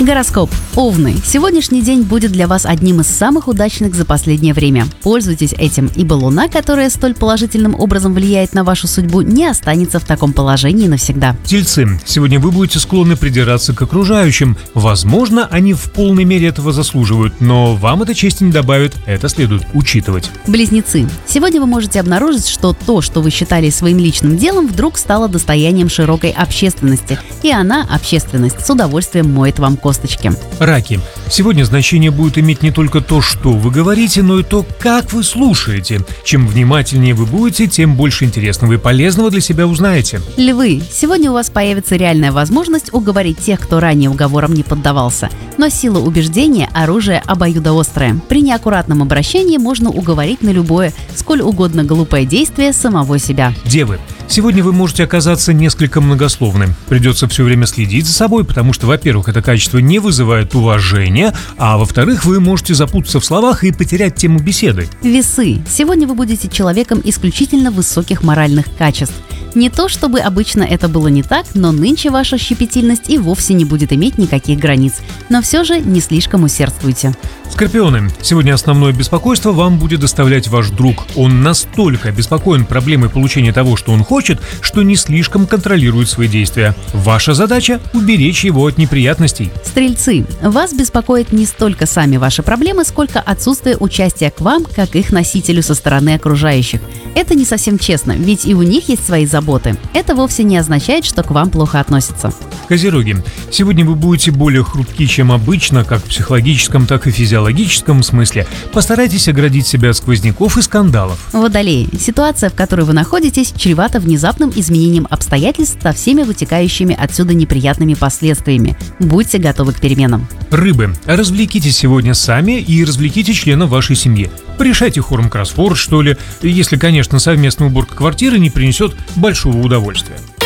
Гороскоп. Овны. Сегодняшний день будет для вас одним из самых удачных за последнее время. Пользуйтесь этим, ибо Луна, которая столь положительным образом влияет на вашу судьбу, не останется в таком положении навсегда. Тельцы. Сегодня вы будете склонны придираться к окружающим. Возможно, они в полной мере этого заслуживают, но вам это чести не добавит, это следует учитывать. Близнецы. Сегодня вы можете обнаружить, что то, что вы считали своим личным делом, вдруг стало достоянием широкой общественности. И она, общественность, с удовольствием моет вам косточки. Раки. Сегодня значение будет иметь не только то, что вы говорите, но и то, как вы слушаете. Чем внимательнее вы будете, тем больше интересного и полезного для себя узнаете. Львы. Сегодня у вас появится реальная возможность уговорить тех, кто ранее уговорам не поддавался. Но сила убеждения – оружие обоюдоострое. При неаккуратном обращении можно уговорить на любое, сколь угодно глупое действие самого себя. Девы. Сегодня вы можете оказаться несколько многословным. Придется все время следить за собой, потому что, во-первых, это качество не вызывает уважения, а во-вторых, вы можете запутаться в словах и потерять тему беседы. Весы. Сегодня вы будете человеком исключительно высоких моральных качеств. Не то, чтобы обычно это было не так, но нынче ваша щепетильность и вовсе не будет иметь никаких границ. Но все же не слишком усердствуйте. Скорпионы. Сегодня основное беспокойство вам будет доставлять ваш друг. Он настолько обеспокоен проблемой получения того, что он хочет, что не слишком контролирует свои действия. Ваша задача – уберечь его от неприятностей. Стрельцы. Вас беспокоят не столько сами ваши проблемы, сколько отсутствие участия к вам, как их носителю со стороны окружающих. Это не совсем честно, ведь и у них есть свои заботы. Это вовсе не означает, что к вам плохо относятся. Козероги. Сегодня вы будете более хрупки, чем обычно, как в психологическом, так и физиологическом смысле. Постарайтесь оградить себя от сквозняков и скандалов. Водолеи. Ситуация, в которой вы находитесь, чревата внезапным изменением обстоятельств со всеми вытекающими отсюда неприятными последствиями. Будьте готовы к переменам. Рыбы. Развлекитесь сегодня сами и развлеките членов вашей семьи. Порешайте хором кроссворд, что ли, если, конечно, совместная уборка квартиры не принесет большого удовольствия.